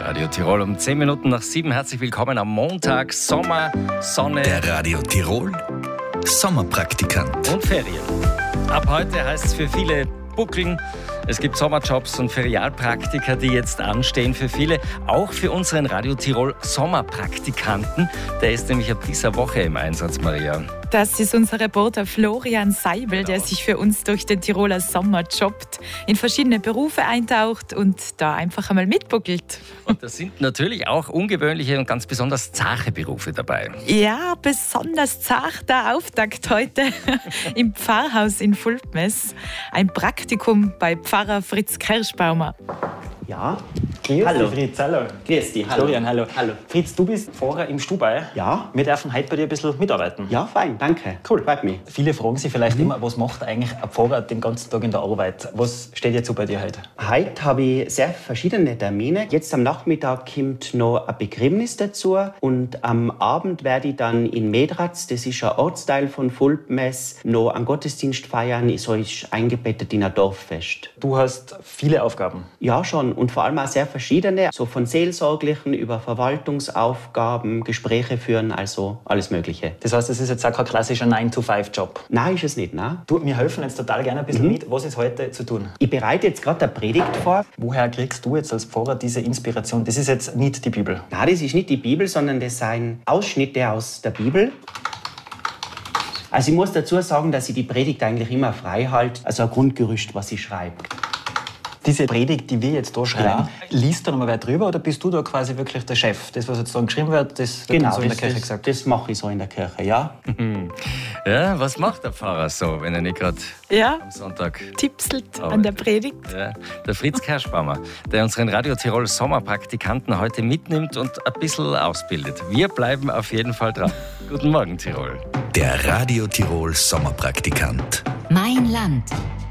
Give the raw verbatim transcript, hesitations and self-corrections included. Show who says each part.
Speaker 1: Radio Tirol um zehn Minuten nach sieben. Herzlich willkommen am Montag. Sommer, Sonne.
Speaker 2: Der Radio Tirol Sommerpraktikant.
Speaker 1: Und Ferien. Ab heute heißt es für viele Buckeln. Es gibt Sommerjobs und Ferialpraktika, die jetzt anstehen für viele. Auch für unseren Radio Tirol Sommerpraktikanten. Der ist nämlich ab dieser Woche im Einsatz, Maria.
Speaker 3: Das ist unser Reporter Florian Seibel, genau, der sich für uns durch den Tiroler Sommer jobbt, in verschiedene Berufe eintaucht und da einfach einmal mitbuckelt.
Speaker 1: Und da sind natürlich auch ungewöhnliche und ganz besonders zache Berufe dabei.
Speaker 3: Ja, besonders zart der Auftakt heute im Pfarrhaus in Fulpmes. Ein Praktikum bei Pfarrer Fritz Kerschbaumer.
Speaker 4: Ja.
Speaker 5: Grüß
Speaker 4: Hallo.
Speaker 5: dich, Fritz, hallo.
Speaker 4: Grüß dich, hallo.
Speaker 5: Florian, hallo.
Speaker 4: Hallo.
Speaker 5: Fritz, du bist Pfarrer im Stubai.
Speaker 4: Ja.
Speaker 5: Wir dürfen heute bei dir ein bisschen mitarbeiten.
Speaker 4: Ja, fein, danke.
Speaker 5: Cool.
Speaker 4: Freut mich.
Speaker 5: Viele fragen sich vielleicht mhm. immer, was macht eigentlich ein Pfarrer den ganzen Tag in der Arbeit? Was steht jetzt so bei dir heute?
Speaker 4: Heute habe ich sehr verschiedene Termine. Jetzt am Nachmittag kommt noch ein Begräbnis dazu. Und am Abend werde ich dann in Medratz, das ist ein Ortsteil von Fulpmes, noch einen Gottesdienst feiern. So ist eingebettet in ein Dorffest.
Speaker 5: Du hast viele Aufgaben.
Speaker 4: Ja, schon. Und vor allem auch sehr verschiedene. So von seelsorglichen über Verwaltungsaufgaben, Gespräche führen, also alles Mögliche.
Speaker 5: Das heißt, es ist jetzt auch kein klassischer nine to five Job.
Speaker 4: Nein, ist es nicht, nein.
Speaker 5: Du, wir helfen jetzt total gerne ein bisschen
Speaker 4: Mhm.
Speaker 5: mit. Was ist heute zu tun?
Speaker 4: Ich bereite jetzt gerade eine Predigt vor.
Speaker 5: Woher kriegst du jetzt als Pfarrer diese Inspiration? Das ist jetzt nicht die Bibel.
Speaker 4: Nein, das ist nicht die Bibel, sondern das sind Ausschnitte aus der Bibel. Also ich muss dazu sagen, dass ich die Predigt eigentlich immer frei halte. Also ein Grundgerüst, was ich schreibe.
Speaker 5: Diese Predigt, die wir jetzt hier schreiben,
Speaker 4: Ja.
Speaker 5: liest da noch mal wer drüber oder bist du da quasi wirklich der Chef? Das, was jetzt da geschrieben wird, das wird
Speaker 4: Genau,
Speaker 5: dann so in der
Speaker 4: das,
Speaker 5: Kirche
Speaker 4: das,
Speaker 5: gesagt.
Speaker 4: das mache ich so in der Kirche, ja.
Speaker 1: Ja, was macht der Pfarrer so, wenn er nicht gerade
Speaker 3: Ja,
Speaker 1: am Sonntag
Speaker 3: tipselt
Speaker 1: Aber-
Speaker 3: an der Predigt.
Speaker 1: Ja, der Fritz Kerschbaumer, der unseren Radio Tirol Sommerpraktikanten heute mitnimmt und ein bisschen ausbildet. Wir bleiben auf jeden Fall dran. Guten Morgen, Tirol.
Speaker 2: Der Radio Tirol Sommerpraktikant.
Speaker 6: Mein Land.